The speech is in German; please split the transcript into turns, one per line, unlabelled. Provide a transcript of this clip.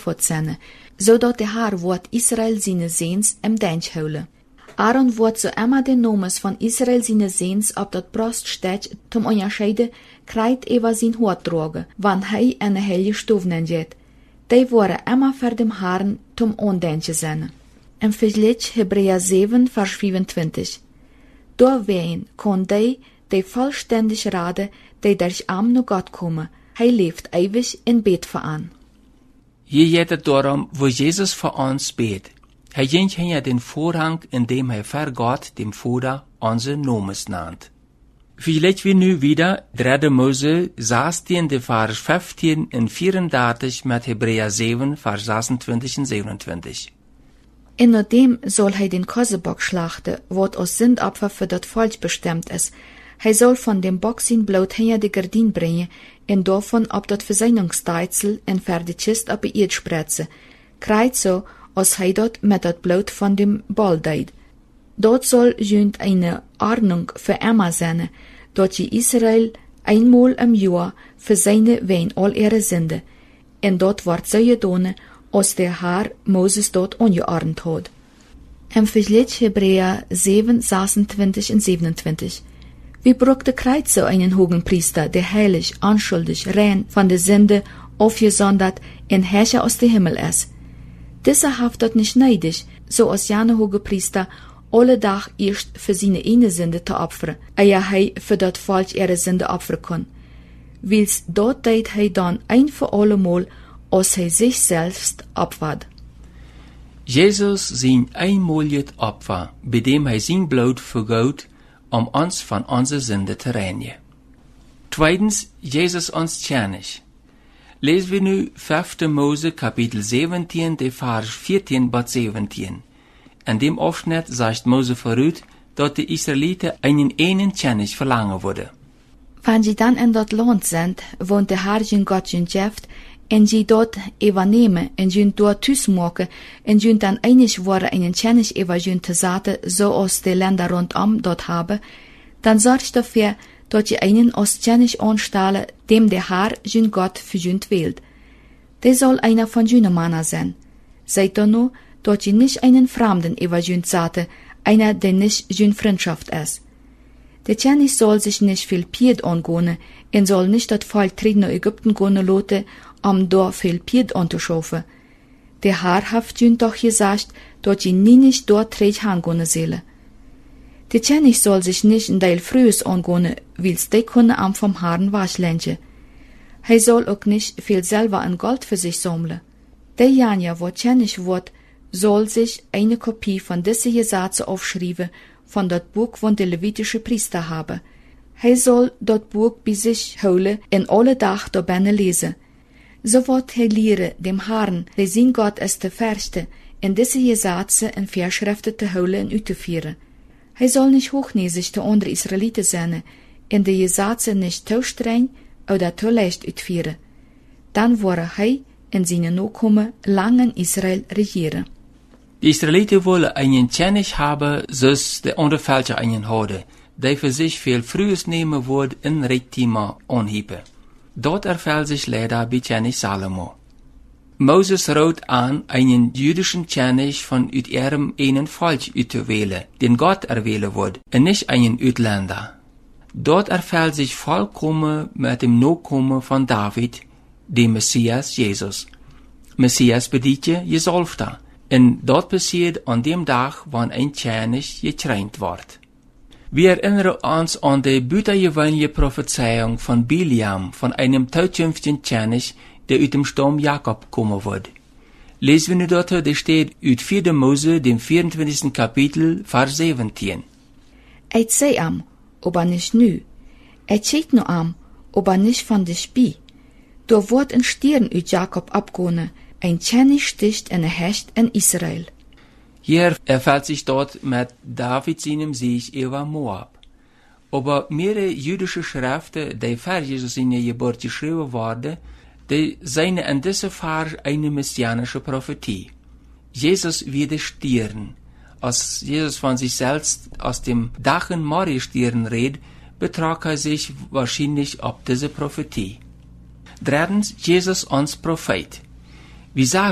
gelebt wird sein, zodat de Herr wordt Israel seine Seens im Denk houden. Aaron wordt zo immer de nomes van Israel seine Seens op dat brost steht, zum onderscheiden, krijgt eva zijn hoort drogen, wann hij en heilige stoven jet. Die worden immer voor dem Herrn zum ondenken zijn. En vergelijk Hebräer 7, vers 25. Door ween kon die vollständig raden, die durch am nu Gott komen. Hij leeft ewig in Bett veran.
Hier geht es darum, wo Jesus für uns betet. Hij ging ja den Vorhang, indem hij für Gott, dem Vater, onze Nomes nannt. Vielleicht wir nu wieder 3. Mose 16, Vers 15 und 34 mit Hebräer 7, Vers 26 und 27.
En nadem soll hij den Kossebock schlachten, wat als Sündopfer für dat Volk bestimmt ist. Hij soll von dem Bock sein Blut hinter die Gardin brengen en davon op dat Versöhnungsdeitsel en ver de Kist op de Erd spritsen. Krijgt so, als hij dat met dat Blut von dem Ball deed. Dort soll junt eine Ordnung für immer sein, dat je Israel einmal im Jahr für seine ween all ihre Sünde, en dort wordt so gedaan, als der Herr Moses dort ongeordnet hat. Im Vergleich Hebräer 7, 26 und 27. Wie brauchte Kreuz so einen hohen Priester, der heilig, unschuldig, rein von der Sünde, aufgesondert, en Herrscher aus dem Himmel ist? Dieser haft dort nicht neidig, so als jene hohe Priester alle Tag erst für seine eine Sünde zu opfern, ehe hij für dat Volk ihre Sünde opfern kann. Wils dort deed hij dann ein für alle Mal, als hij sich selbst opfert.
Jesus sein einmaliges Opfer, bei dem hij sein Blut vergoot, uns von unserer Sünde zu reinigen. Zweitens, Jesus uns tjernig. Lesen wir nu 5. Mose Kapitel 17, de Vers 14 bis 17. In dem Aufschnitt sagt Mose voraus, dass die Israeliten einen tjernig verlangen würden.
Wenn sie dann in dat Land sind, wohnt der Herr jün Gott jün Jeft, en sie dort übernehmen, en jün dort thuis maken, en jün dann einig worden einen tjernig über jün te zaten, so als die Länder rundum dort haben, dann sorgt dafür, dass je einen als tjernig anstellen, dem der Herr jün Gott für jün wählt. Der soll einer von jünen Männer sein. Seid doch nur, dass je nicht einen Fremden über jün zaten, einer, der nicht jün Freundschaft ist. Der tjernig soll sich nicht viel Pied angehen, en soll nicht dat Volk tritt nach Ägypten gehen lassen, dort viel Pied anzuschaffen. Der Herr hat jün doch gesagt, dass je nie nicht dort tritt hangehen soll. Der tjernig soll sich nicht in Teil frühes angehen, wils die können am vom Herrn waschlenchen. Hij soll auch nicht viel selber an Gold für sich sammeln. Der Janja, wo tjernig wird, soll sich eine Kopie von diese Gesetze aufschreiben, von dat Buch von der levitische Priester haben. Hij soll dat Buch bei sich holen en alle Tag dabei lesen. So wird hij leren dem Herrn, der sein Gott ist der Verste, in diese Gesetze en Verschriften zu holen en uitzuführen. Hij soll nicht hochnäsig zu andere Israeliten sein, in die Gesetze nicht zu streng oder zu leicht uitführen. Dann würde hij en seine Nachkommen lang in Israel regieren.
Die Israeliten wollen einen tjernig haben, soos de andere Völker einen hadden, die für sich viel frühes nehmen wird in Reichtümer anheben. Dort erfällt sich leider bei tjernig Salomo. Moses rot an, einen jüdischen tjernig von uit ihrem einen Volk auszuwählen, den Gott erwählen wird, und nicht einen Utländer. Dort erfällt sich vollkommen mit dem Nachkommen von David, dem Messias Jesus. Messias bedeutet Gesalbter. Und dort passiert an dem Tag, wann ein tjernig gekrönt wird. Wir erinnern uns an die buitengewöhnliche Prophezeiung von Biliam, von einem zukünftigen tjernig, der aus dem Stamm Jakob kommen wird. Lesen wir nu dort, der steht aus 4. Mose, dem 24. Kapitel, Vers 17.
Ich seh am, aber nicht nu. Ich schick nur am, aber nicht von der Spie. Da wird ein Stirn aus Jakob abgehen, ein tjernig sticht en Hecht in Israel.
Hier erfällt sich dort mit David seinem Sieg über Moab. Aber mehrere jüdische Schriften, die vor Jesus in der Geburt geschrieben wurden, die seien in dieser Fall eine messianische Prophetie. Jesus wird stieren. Als Jesus von sich selbst aus dem Dachen Morgenstieren redet, betrug er sich wahrscheinlich auf diese Prophetie. Drittens, Jesus als Prophet. Wie sagen